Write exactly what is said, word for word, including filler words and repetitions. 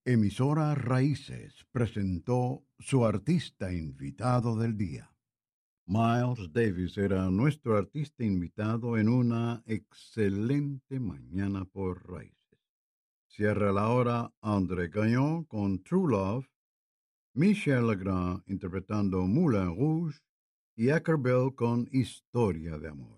Emisora Raíces presentó su artista invitado del día. Miles Davis era nuestro artista invitado en una excelente mañana por Raíces. Cierra la hora André Gagnon con True Love, Michel Legrand interpretando Moulin Rouge y Acker Bell con Historia de Amor.